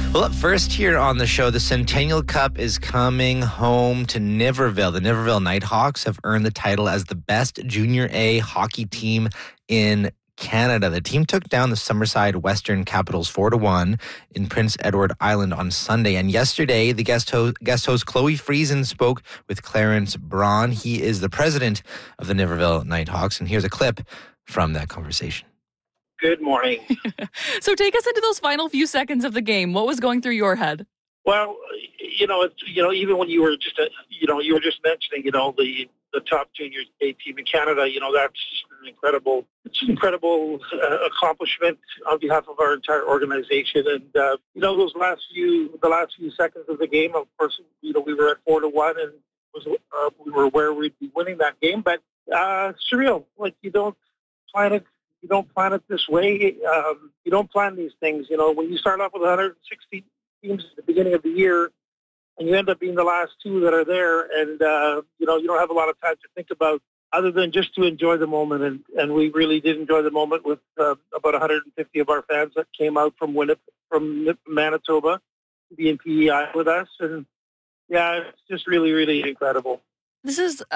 Well, up first here on the show, the Centennial Cup is coming home to Niverville. The Niverville Nighthawks have earned the title as the best Junior A hockey team in Canada. The team took down the Summerside Western Capitals 4-1 in Prince Edward Island on Sunday. And yesterday, the guest host Chloe Friesen spoke with Clarence Braun. He is the president of the Niverville Nighthawks. And here's a clip from that conversation. Good morning. So take us into those final few seconds of the game. What was going through your head? Well, even when you were you were just mentioning, the top junior A team in Canada, that's an incredible accomplishment on behalf of our entire organization. And, the last few seconds of the game, of course, we were at 4-1 and we were where we'd be winning that game. But surreal. Like, you don't plan it this way. You don't plan these things. When you start off with 160 teams at the beginning of the year, and you end up being the last two that are there, and you don't have a lot of time to think about other than just to enjoy the moment. And we really did enjoy the moment with about 150 of our fans that came out from Manitoba to be in PEI with us, and yeah, it's just really, really incredible. It's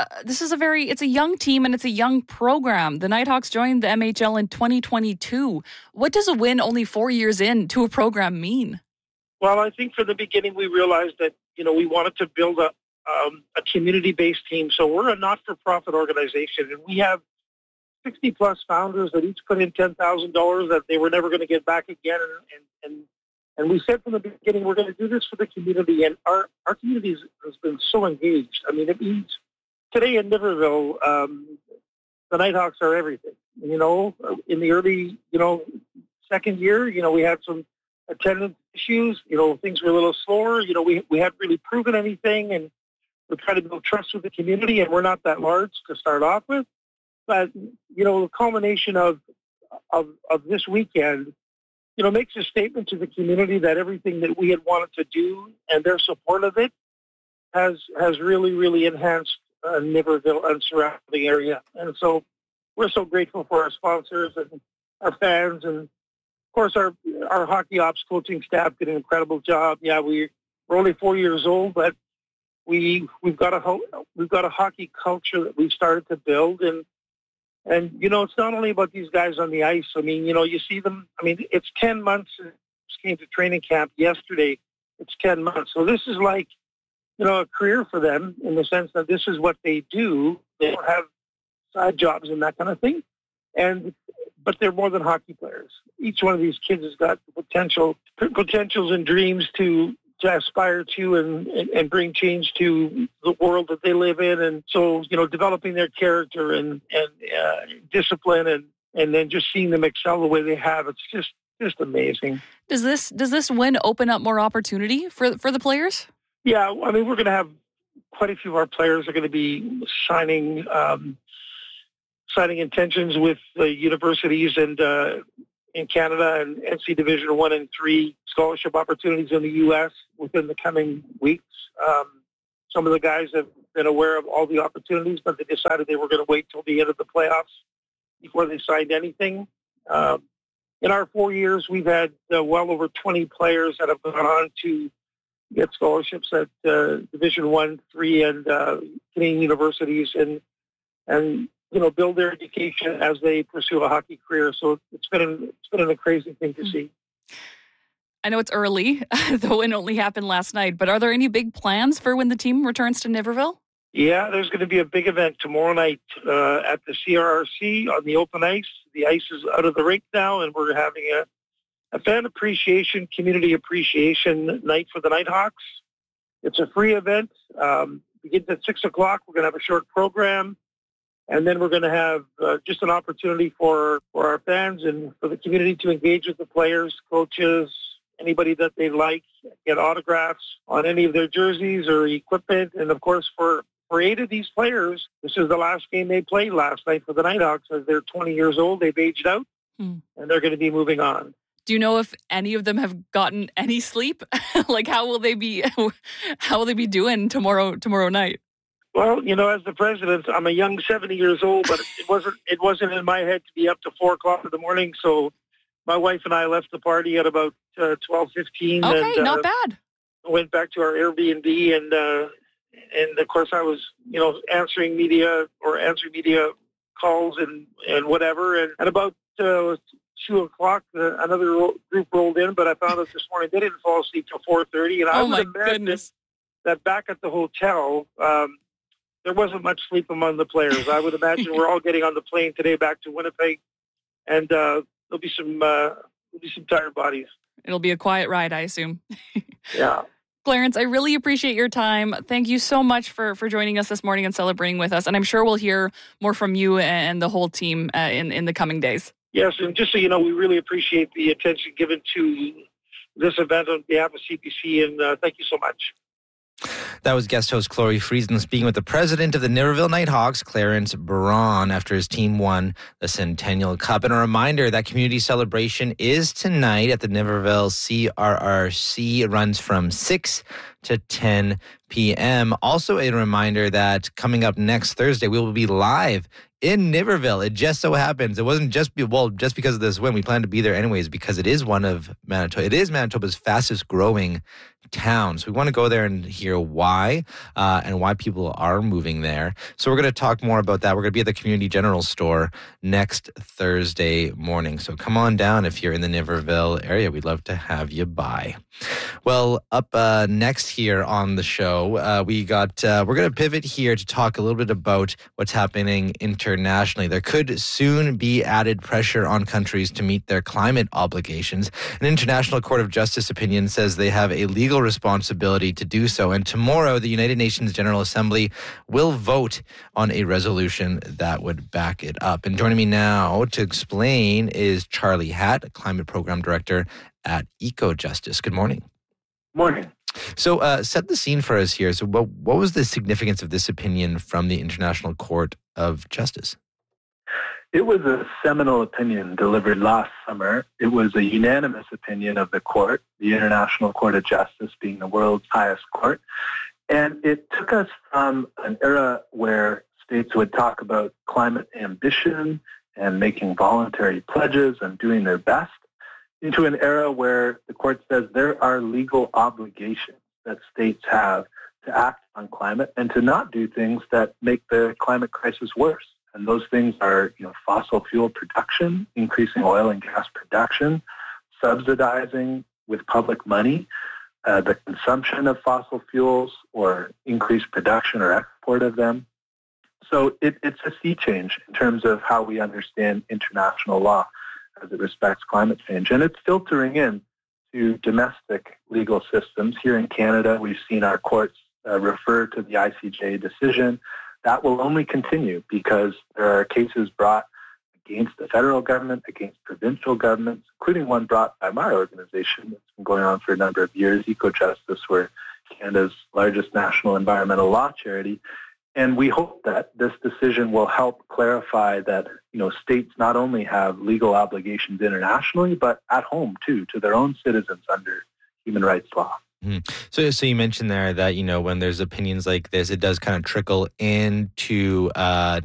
a young team and it's a young program. The Nighthawks joined the MHL in 2022. What does a win only 4 years into a program mean? Well, I think from the beginning we realized that, we wanted to build a community-based team. So we're a not-for-profit organization, and we have 60-plus founders that each put in $10,000 that they were never going to get back again. And we said from the beginning, we're going to do this for the community, and our community has been so engaged. I mean, it means today in Niverville, the Nighthawks are everything. In the early, second year, we had some attendance issues. Things were a little slower. We hadn't really proven anything, and we're trying to build trust with the community, and we're not that large to start off with. But, the culmination of this weekend, makes a statement to the community that everything that we had wanted to do and their support of it has really, really enhanced Niverville and surrounding area. And so we're so grateful for our sponsors and our fans, and of course our hockey ops coaching staff did an incredible job. Yeah, we're only 4 years old, but we've got a hockey culture that we've started to build, and it's not only about these guys on the ice. I mean, you see them. I mean, it's 10 months since we came to training camp yesterday. It's 10 months. So this is like, a career for them in the sense that this is what they do. They don't have side jobs and that kind of thing. But they're more than hockey players. Each one of these kids has got potentials and dreams to aspire to and bring change to the world that they live in. And so, developing their character and discipline and then just seeing them excel the way they have, it's just amazing. Does this win open up more opportunity for the players? Yeah, I mean, we're going to have quite a few of our players are going to be signing intentions with the universities and in Canada and NC Division 1 and 3 scholarship opportunities in the U.S. within the coming weeks. Some of the guys have been aware of all the opportunities, but they decided they were going to wait till the end of the playoffs before they signed anything. In our 4 years, we've had well over 20 players that have gone on to get scholarships at Division 1, 3, and Canadian universities, and build their education as they pursue a hockey career. So it's been a crazy thing to see. I know it's early, the win only happened last night, but are there any big plans for when the team returns to Niverville? Yeah, there's going to be a big event tomorrow night at the CRRC on the open ice. The ice is out of the rink now, and we're having a fan appreciation, community appreciation night for the Nighthawks. It's a free event. Begins at 6 o'clock. We're going to have a short program. And then we're going to have just an opportunity for our fans and for the community to engage with the players, coaches, anybody that they like, get autographs on any of their jerseys or equipment. And, of course, for 8 of these players, this is the last game they played last night for the Nighthawks. As they're 20 years old, they've aged out, and they're going to be moving on. Do you know if any of them have gotten any sleep? Like, how will they be doing tomorrow night? Well, as the president, I'm a young 70 years old, but it wasn't in my head to be up to 4 o'clock in the morning. So my wife and I left the party at about 12:15. Okay, and, not bad. went back to our Airbnb, and of course I was, answering media calls and whatever. And about 2:00, another group rolled in, but I found out this morning they didn't fall asleep till 4:30. And I Oh would my imagine goodness. that back at the hotel, there wasn't much sleep among the players. I would imagine we're all getting on the plane today back to Winnipeg, and there'll be some tired bodies. It'll be a quiet ride, I assume. Yeah. Clarence, I really appreciate your time. Thank you so much for joining us this morning and celebrating with us. And I'm sure we'll hear more from you and the whole team in the coming days. Yes, and just so you know, we really appreciate the attention given to this event on behalf of CPC, and thank you so much. That was guest host Chloe Friesen speaking with the president of the Niverville Nighthawks, Clarence Barron, after his team won the Centennial Cup. And a reminder, that community celebration is tonight at the Niverville CRRC. It runs from 6 to 10 p.m. Also a reminder that coming up next Thursday, we will be live in Niverville. It just so happens, it wasn't just because of this win. We plan to be there anyways because it is Manitoba's fastest growing town. So we want to go there and hear why and why people are moving there. So we're going to talk more about that. We're going to be at the Community General Store next Thursday morning. So come on down if you're in the Niverville area. We'd love to have you by. Well, up next here on the show, we're going to pivot here to talk a little bit about what's happening internationally. There could soon be added pressure on countries to meet their climate obligations. An International Court of Justice opinion says they have a legal responsibility to do so. And tomorrow, the United Nations General Assembly will vote on a resolution that would back it up. And joining me now to explain is Charlie Hatt, Climate Program Director at EcoJustice. Good morning. Morning. So set the scene for us here. So what was the significance of this opinion from the International Court of Justice? It was a seminal opinion delivered last summer. It was a unanimous opinion of the court, the International Court of Justice being the world's highest court. And it took us from an era where states would talk about climate ambition and making voluntary pledges and doing their best into an era where the court says there are legal obligations that states have to act on climate and to not do things that make the climate crisis worse. And those things are, fossil fuel production, increasing oil and gas production, subsidizing with public money the consumption of fossil fuels or increased production or export of them. So it's a sea change in terms of how we understand international law as it respects climate change. And it's filtering in to domestic legal systems. Here in Canada, we've seen our courts refer to the ICJ decision. That will only continue because there are cases brought against the federal government, against provincial governments, including one brought by my organization that's been going on for a number of years, EcoJustice. We're Canada's largest national environmental law charity. And we hope that this decision will help clarify that, states not only have legal obligations internationally, but at home, too, to their own citizens under human rights law. So you mentioned there that, when there's opinions like this, it does kind of trickle into